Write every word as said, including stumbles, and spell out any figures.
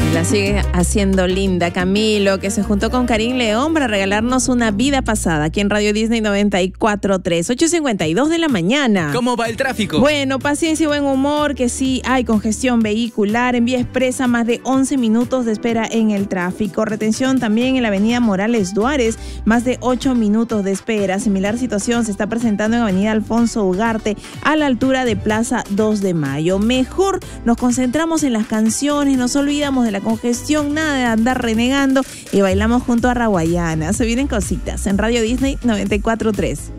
La sigue haciendo linda Camilo, que se juntó con Karim León para regalarnos una vida pasada aquí en Radio Disney noventa y cuatro punto tres, ocho cincuenta y dos de la mañana. ¿Cómo va el tráfico? Bueno, paciencia y buen humor, que sí hay congestión vehicular. En vía expresa, más de once minutos de espera en el tráfico. Retención también en la avenida Morales Duárez, más de ocho minutos de espera. Similar situación se está presentando en avenida Alfonso Ugarte, a la altura de Plaza dos de Mayo. Mejor nos concentramos en las canciones, nos olvidamos de la congestión, nada de andar renegando y bailamos junto a Rawayana. Se vienen cositas en Radio Disney noventa y cuatro punto tres.